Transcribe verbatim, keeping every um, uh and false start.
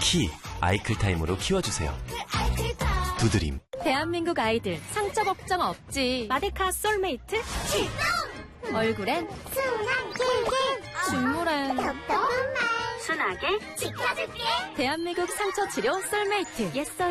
키 아이클타임으로 키워주세요. 두드림. 대한민국 아이들 상처 걱정 없지. 마데카 솔메이트 출동! 얼굴엔 순한 킬킬 중물엔 톡톡한 말 순하게 지켜줄게. 대한민국 상처 치료 솔메이트 옛